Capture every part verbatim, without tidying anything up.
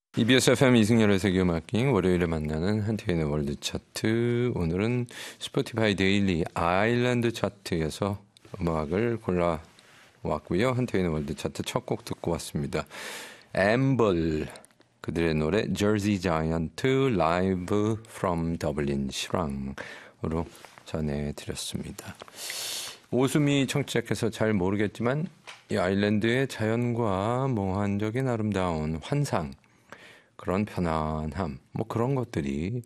이비에스 에프엠 이승열의 세계음악ging 월요일에 만나는 한태인의 월드 차트. 오늘은 스포티파이 데일리 아일랜드 차트에서 음악을 골라왔고요. 한태인의 월드 차트 첫 곡 듣고 왔습니다. 앰벌, 그들의 노래 Jersey Giant Live from Dublin 실황으로 전해드렸습니다. 오수미 청취자께서 잘 모르겠지만 이 아일랜드의 자연과 몽환적인 아름다운 환상, 그런 편안함, 뭐 그런 것들이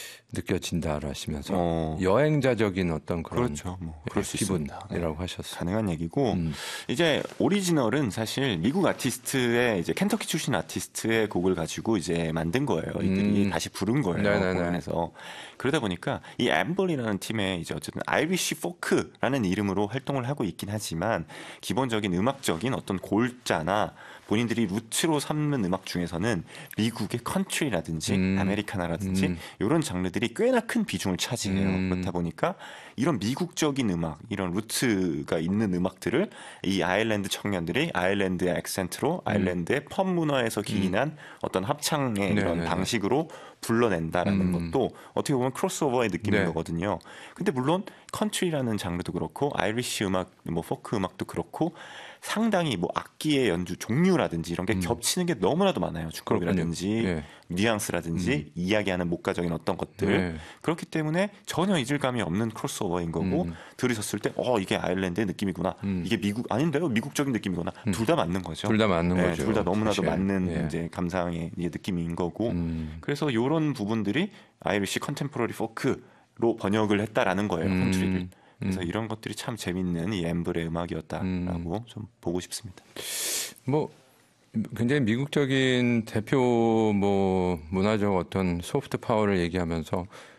느껴진다라시면서 어. 여행자적인 어떤 그런 그렇죠. 뭐 그럴 수 기분이라고 있습니다. 네. 하셨어요. 가능한 얘기고 음. 이제 오리지널은 사실 미국 아티스트의 이제 켄터키 출신 아티스트의 곡을 가지고 이제 만든 거예요. 이들이 음. 다시 부른 거예요. 네네네. 공연에서. 그러다 보니까 이 앰벌이라는 팀에 이제 어쨌든 아이리시 포크라는 이름으로 활동을 하고 있긴 하지만 기본적인 음악적인 어떤 골자나 본인들이 루트로 삼는 음악 중에서는 미국의 컨트리라든지 음. 아메리카나라든지 음. 이런 장르들이 꽤나 큰 비중을 차지해요. 음. 그렇다 보니까 이런 미국적인 음악, 이런 루트가 있는 음악들을 이 아일랜드 청년들이 아일랜드의 액센트로 아일랜드의 펍 문화에서 기인한 어떤 합창의 이런 네네네. 방식으로 불러낸다라는 음. 것도 어떻게 보면 크로스오버의 느낌인 네. 거거든요. 근데 물론 컨트리라는 장르도 그렇고 아이리시 음악, 뭐 포크 음악도 그렇고 상당히 뭐 악기의 연주 종류라든지 이런 게 음. 겹치는 게 너무나도 많아요. 주법이라든지 네. 뉘앙스라든지 음. 이야기하는 목가적인 어떤 것들. 네. 그렇기 때문에 전혀 이질감이 없는 크로스오버인 거고 음. 들으셨을 때 어 이게 아일랜드의 느낌이구나. 음. 이게 미국 아닌데요. 미국적인 느낌이구나. 둘 다 맞는 거죠. 둘 다 맞는 네, 거죠. 둘 다 너무나도 사실. 맞는 예. 이제 감상의 이제 느낌인 거고. 음. 그래서 이런 부분들이 아이리시 컨템포러리 포크로 번역을 했다라는 거예요. 음. 컨트리를. 그래서 음. 이런 것들이 참 재밌는 이 앰블의 음악이었다라고 음. 좀 보고 싶습니다. 뭐 굉장히 미국적인 대표 뭐 문화적 어떤 소프트 파워를 얘기하면서